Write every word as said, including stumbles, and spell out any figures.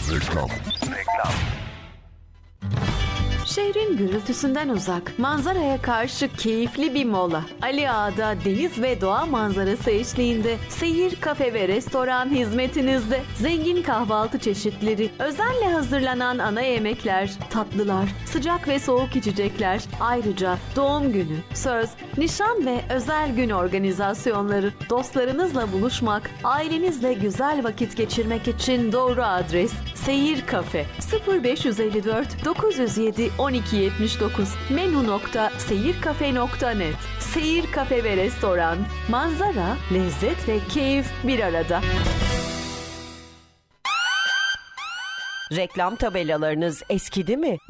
Reklam. Reklam. Şehrin gürültüsünden uzak, manzaraya karşı keyifli bir mola. Ali Ağa'da deniz ve doğa manzarası eşliğinde Seyir Kafe ve Restoran hizmetinizde. Zengin kahvaltı çeşitleri, özenle hazırlanan ana yemekler, tatlılar, sıcak ve soğuk içecekler. Ayrıca doğum günü, söz, nişan ve özel gün organizasyonları. Dostlarınızla buluşmak, ailenizle güzel vakit geçirmek için doğru adres Seyir Kafe. sıfır beş yüz elli dört dokuz yüz yedi on iki yetmiş dokuz menu nokta seyirkafe nokta net. Seyir Kafe ve Restoran. Manzara, lezzet ve keyif bir arada. Reklam tabelalarınız eskidi mi?